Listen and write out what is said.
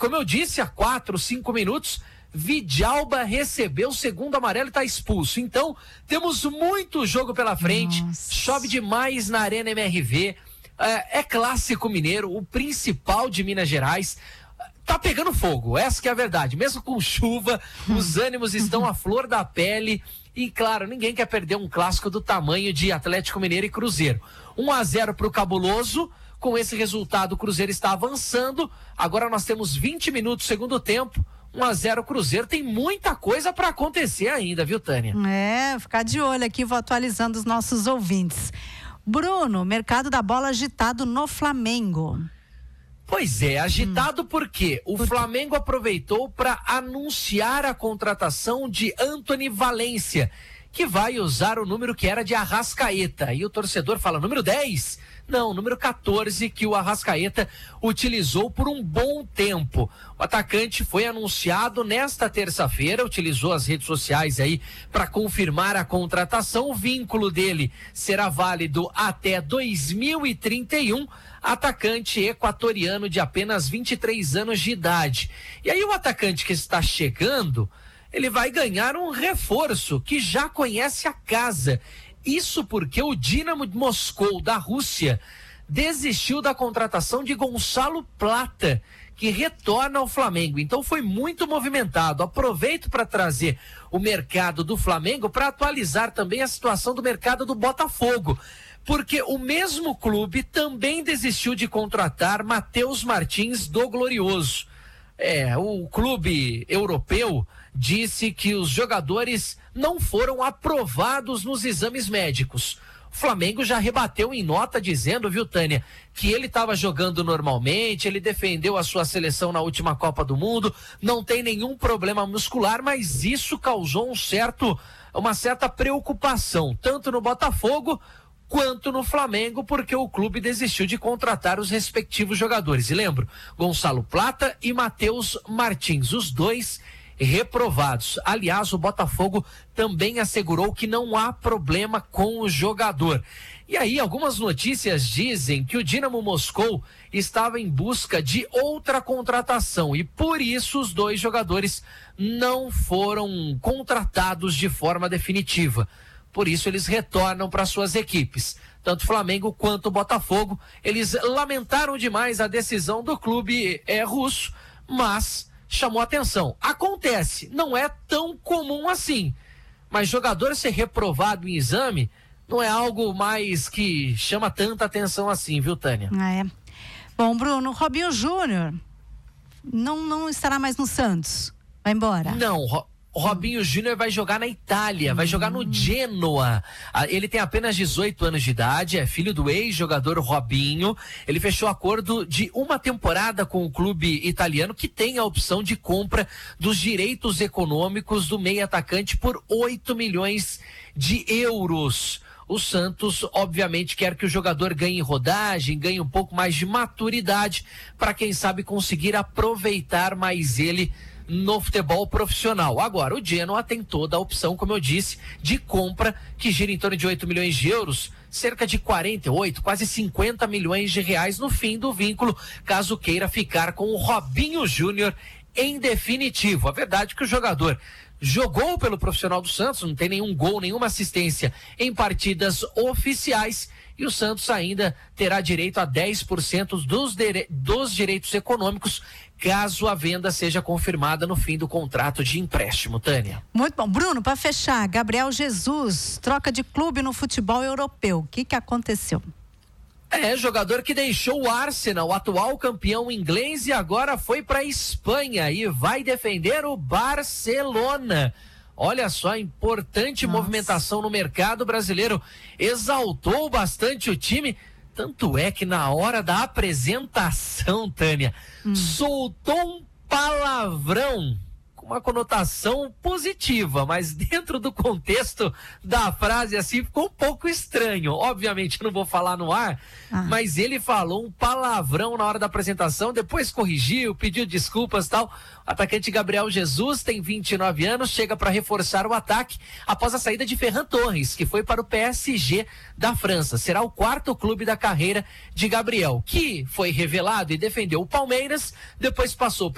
como eu disse, há 4, 5 minutos, Vidalba recebeu o segundo amarelo e está expulso. Então, temos muito jogo pela frente. Nossa. Chove demais na Arena MRV. É clássico mineiro, o principal de Minas Gerais. Tá pegando fogo, essa que é a verdade. Mesmo com chuva, os ânimos estão à flor da pele. E, claro, ninguém quer perder um clássico do tamanho de Atlético Mineiro e Cruzeiro. 1-0 para o Cabuloso. Com esse resultado, o Cruzeiro está avançando. Agora nós temos 20 minutos do segundo tempo. 1-0 Cruzeiro. Tem muita coisa para acontecer ainda, viu, Tânia? Ficar de olho aqui, vou atualizando os nossos ouvintes. Bruno, mercado da bola agitado no Flamengo. Pois é, agitado porque o Flamengo aproveitou para anunciar a contratação de Antony Valência, que vai usar o número que era de Arrascaeta. E o torcedor fala, número 10? Não, número 14, que o Arrascaeta utilizou por um bom tempo. O atacante foi anunciado nesta terça-feira, utilizou as redes sociais aí para confirmar a contratação. O vínculo dele será válido até 2031. Atacante equatoriano de apenas 23 anos de idade. E aí o atacante que está chegando, ele vai ganhar um reforço que já conhece a casa. Isso porque o Dinamo de Moscou da Rússia desistiu da contratação de Gonçalo Plata, que retorna ao Flamengo. Então foi muito movimentado. Aproveito para trazer o mercado do Flamengo para atualizar também a situação do mercado do Botafogo. Porque o mesmo clube também desistiu de contratar Matheus Martins do Glorioso. O clube europeu disse que os jogadores não foram aprovados nos exames médicos. O Flamengo já rebateu em nota dizendo, viu, Tânia, que ele estava jogando normalmente, ele defendeu a sua seleção na última Copa do Mundo, não tem nenhum problema muscular, mas isso causou uma certa preocupação, tanto no Botafogo quanto no Flamengo, porque o clube desistiu de contratar os respectivos jogadores. E lembro, Gonçalo Plata e Matheus Martins, os dois reprovados. Aliás, o Botafogo também assegurou que não há problema com o jogador. E aí, algumas notícias dizem que o Dinamo Moscou estava em busca de outra contratação e por isso os dois jogadores não foram contratados de forma definitiva. Por isso eles retornam para suas equipes. Tanto o Flamengo quanto o Botafogo, eles lamentaram demais a decisão do clube russo, mas chamou atenção. Acontece, não é tão comum assim. Mas jogador ser reprovado em exame não é algo mais que chama tanta atenção assim, viu, Tânia? Bom, Bruno, Robinho Júnior não estará mais no Santos. Vai embora. Não, o Robinho Júnior vai jogar na Itália, vai jogar no Genoa. Ele tem apenas 18 anos de idade, é filho do ex-jogador Robinho. Ele fechou acordo de uma temporada com o clube italiano, que tem a opção de compra dos direitos econômicos do meio atacante por 8 milhões de euros. O Santos, obviamente, quer que o jogador ganhe rodagem, ganhe um pouco mais de maturidade, para quem sabe conseguir aproveitar mais ele no futebol profissional. Agora, o Genoa tem toda a opção, como eu disse, de compra, que gira em torno de 8 milhões de euros, cerca de 48, quase 50 milhões de reais no fim do vínculo, caso queira ficar com o Robinho Júnior em definitivo. A verdade é que o jogador jogou pelo profissional do Santos, não tem nenhum gol, nenhuma assistência em partidas oficiais, e o Santos ainda terá direito a 10% dos direitos econômicos, caso a venda seja confirmada no fim do contrato de empréstimo, Tânia. Muito bom. Bruno, para fechar, Gabriel Jesus troca de clube no futebol europeu. O que aconteceu? Jogador que deixou o Arsenal, o atual campeão inglês, e agora foi para a Espanha e vai defender o Barcelona. Olha só, importante movimentação no mercado brasileiro. Exaltou bastante o time. Tanto é que na hora da apresentação, Tânia, soltou um palavrão com uma conotação positiva, mas dentro do contexto da frase assim ficou um pouco estranho. Obviamente eu não vou falar no ar, mas ele falou um palavrão na hora da apresentação, depois corrigiu, pediu desculpas e tal. O atacante Gabriel Jesus tem 29 anos, chega para reforçar o ataque após a saída de Ferran Torres, que foi para o PSG da França. Será o quarto clube da carreira de Gabriel, que foi revelado e defendeu o Palmeiras, depois passou